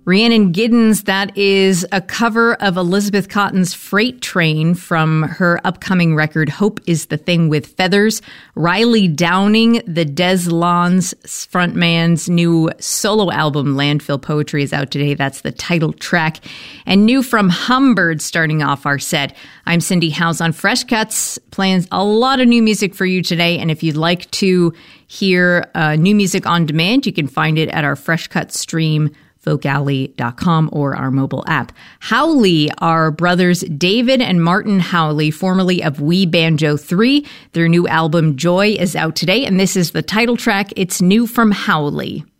Rhiannon Giddens, that is a cover of Elizabeth Cotton's Freight Train from her upcoming record, Hope is the Thing with Feathers. Riley Downing, the Des Lawns frontman's new solo album, Landfill Poetry, is out today. That's the title track. And new from Humbird starting off our set. I'm Cindy Howes on Fresh Cuts, playing a lot of new music for you today. And if you'd like to hear new music on demand, you can find it at our Fresh Cuts stream, folkalley.com, or our mobile app. Howley are brothers David and Martin Howley, formerly of We Banjo 3. Their new album, Joy, is out today, and this is the title track. It's new from Howley.